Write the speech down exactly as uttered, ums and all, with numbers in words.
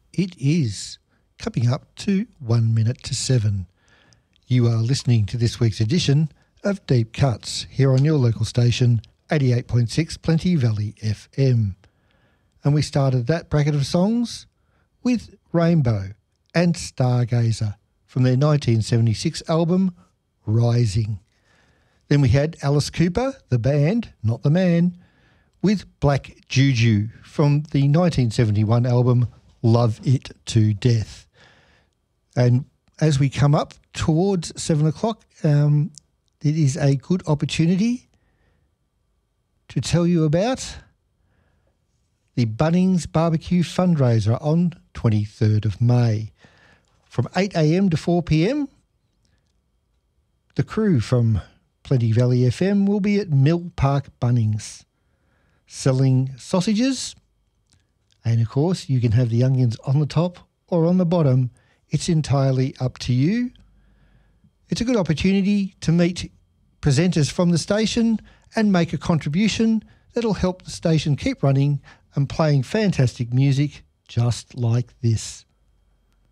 It is coming up to one minute to seven. You are listening to this week's edition of Deep Cuts here on your local station, eighty-eight point six Plenty Valley F M. And we started that bracket of songs with Rainbow and Stargazer from their nineteen seventy-six album Rising. Then we had Alice Cooper, the band, not the man, with Black Juju from the nineteen seventy-one album Love It to Death. And as we come up towards seven o'clock, um, it is a good opportunity to tell you about the Bunnings Barbecue fundraiser on twenty-third of May. From eight a.m. to four p.m, the crew from Plenty Valley F M will be at Mill Park Bunnings selling sausages, and of course you can have the onions on the top or on the bottom. It's entirely up to you. It's a good opportunity to meet presenters from the station and make a contribution that'll help the station keep running and playing fantastic music just like this.